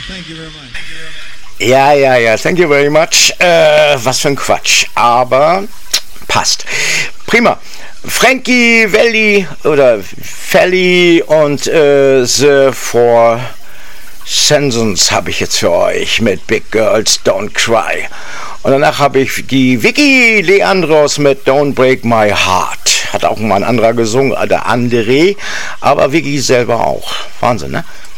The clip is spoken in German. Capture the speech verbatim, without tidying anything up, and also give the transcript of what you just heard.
Ja, ja, ja, thank you very much. Äh, was für ein Quatsch, aber passt. Prima. Frankie Valli oder Felly und äh, The Four Seasons habe ich jetzt für euch mit Big Girls Don't Cry. Und danach habe ich die Vicky Leandros mit Don't Break My Heart. Hat auch mal ein anderer gesungen, der André, aber Vicky selber auch. Wahnsinn, ne?